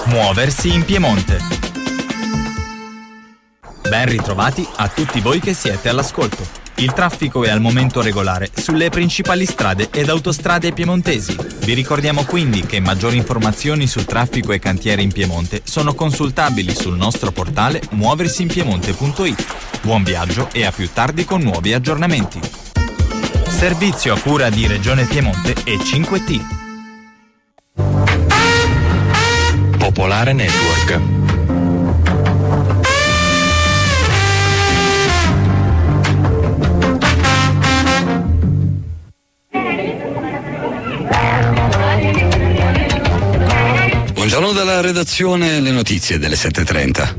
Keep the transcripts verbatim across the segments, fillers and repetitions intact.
Muoversi in Piemonte. Ben ritrovati a tutti voi che siete all'ascolto. Il traffico è al momento regolare sulle principali strade ed autostrade piemontesi. Vi ricordiamo quindi che maggiori informazioni sul traffico e cantieri in Piemonte sono consultabili sul nostro portale muoversinpiemonte punto it. Buon viaggio e a più tardi con nuovi aggiornamenti. Servizio a cura di Regione Piemonte e cinque T. Popolare Network. Buongiorno dalla redazione, le notizie delle sette e trenta.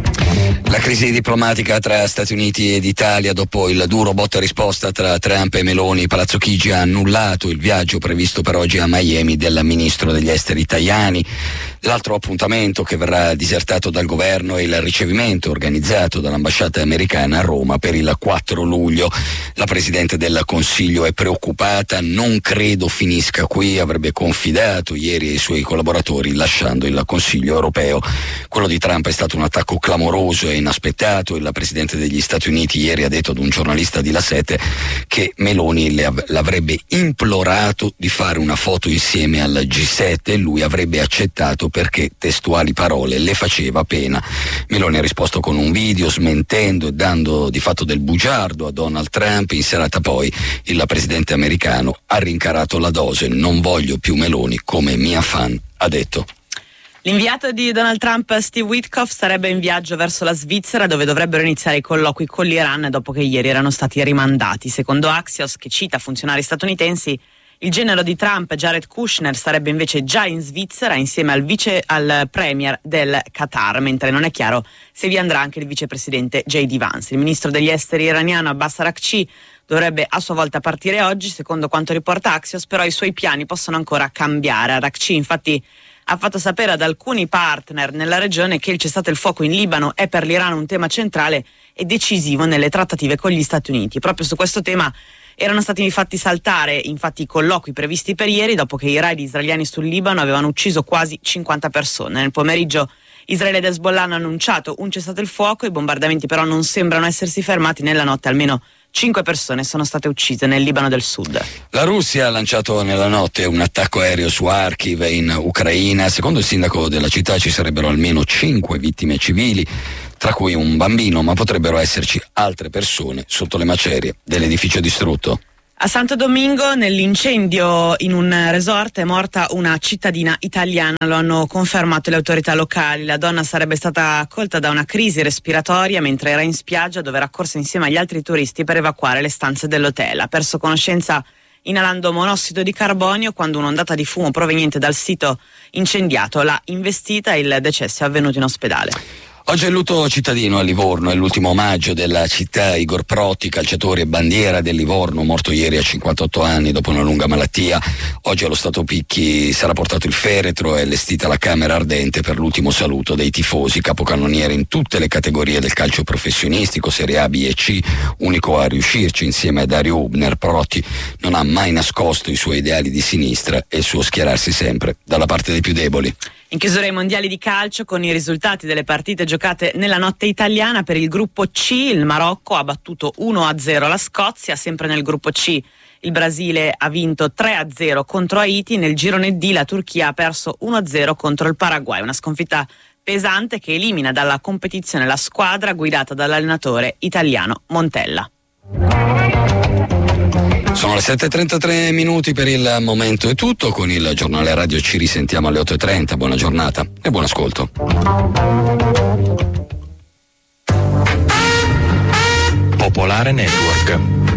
La crisi diplomatica tra Stati Uniti ed Italia dopo il duro botta e risposta tra Trump e Meloni. Palazzo Chigi ha annullato il viaggio previsto per oggi a Miami del ministro degli esteri Tajani. L'altro appuntamento che verrà disertato dal governo è il ricevimento organizzato dall'ambasciata americana a Roma per il quattro luglio. La Presidente del Consiglio è preoccupata, non credo finisca qui, avrebbe confidato ieri ai suoi collaboratori lasciando il Consiglio europeo. Quello di Trump è stato un attacco clamoroso e inaspettato. Il Presidente degli Stati Uniti ieri ha detto ad un giornalista di La Sette che Meloni le av- l'avrebbe implorato di fare una foto insieme al G sette e lui avrebbe accettato perché, testuali parole, le faceva pena. Meloni ha risposto con un video smentendo e dando di fatto del bugiardo a Donald Trump. In serata poi il presidente americano ha rincarato la dose. Non voglio più Meloni come mia fan, ha detto. L'inviato di Donald Trump, Steve Witkoff, sarebbe in viaggio verso la Svizzera, dove dovrebbero iniziare i colloqui con l'Iran dopo che ieri erano stati rimandati. Secondo Axios, che cita funzionari statunitensi, il genero di Trump, Jared Kushner, sarebbe invece già in Svizzera insieme al vice al premier del Qatar, mentre non è chiaro se vi andrà anche il vicepresidente J D Vance. Il ministro degli esteri iraniano Abbas Araghchi dovrebbe a sua volta partire oggi, secondo quanto riporta Axios, però i suoi piani possono ancora cambiare. Araghchi infatti ha fatto sapere ad alcuni partner nella regione che il cessate il fuoco in Libano è per l'Iran un tema centrale e decisivo nelle trattative con gli Stati Uniti. Proprio su questo tema erano stati fatti saltare infatti i colloqui previsti per ieri, dopo che i raid israeliani sul Libano avevano ucciso quasi cinquanta persone. Nel pomeriggio Israele ed Hezbollah hanno annunciato un cessate il fuoco, i bombardamenti però non sembrano essersi fermati. Nella notte almeno cinque persone sono state uccise nel Libano del Sud. La Russia ha lanciato nella notte un attacco aereo su Kharkiv in Ucraina. Secondo il sindaco della città ci sarebbero almeno cinque vittime civili, tra cui un bambino, ma potrebbero esserci altre persone sotto le macerie dell'edificio distrutto. A Santo Domingo, nell'incendio in un resort, è morta una cittadina italiana, lo hanno confermato le autorità locali. La donna sarebbe stata colta da una crisi respiratoria mentre era in spiaggia, dove era accorsa insieme agli altri turisti per evacuare le stanze dell'hotel. Ha perso conoscenza inalando monossido di carbonio quando un'ondata di fumo proveniente dal sito incendiato l'ha investita. Il decesso è avvenuto in ospedale. Oggi è il lutto cittadino a Livorno, è l'ultimo omaggio della città. Igor Protti, calciatore e bandiera del Livorno, morto ieri a cinquantotto anni dopo una lunga malattia. Oggi allo Stato Picchi sarà portato il feretro e allestita la camera ardente per l'ultimo saluto dei tifosi. Capocannoniere in tutte le categorie del calcio professionistico, Serie A, B e C, unico a riuscirci insieme a Dario Hubner. Protti non ha mai nascosto i suoi ideali di sinistra e il suo schierarsi sempre dalla parte dei più deboli. In chiusura ai mondiali di calcio, con i risultati delle partite giocate nella notte italiana, per il gruppo C il Marocco ha battuto uno a zero la Scozia. Sempre nel gruppo C il Brasile ha vinto tre a zero contro Haiti. Nel girone D la Turchia ha perso uno a zero contro il Paraguay, una sconfitta pesante che elimina dalla competizione la squadra guidata dall'allenatore italiano Montella. Sono le sette e trentatré minuti, per il momento è tutto. Con il giornale radio ci risentiamo alle otto e trenta. Buona giornata e buon ascolto. Popolare Network.